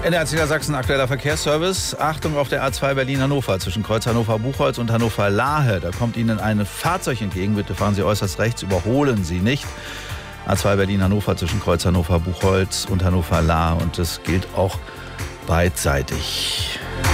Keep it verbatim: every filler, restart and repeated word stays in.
N D R Niedersachsen, aktueller Verkehrsservice. Achtung auf der A zwei Berlin-Hannover zwischen Kreuz Hannover-Buchholz und Hannover-Lahe. Da kommt Ihnen ein Fahrzeug entgegen. Bitte fahren Sie äußerst rechts, überholen Sie nicht. A zwei Berlin-Hannover zwischen Kreuz Hannover-Buchholz und Hannover-Lahe. Und das gilt auch beidseitig.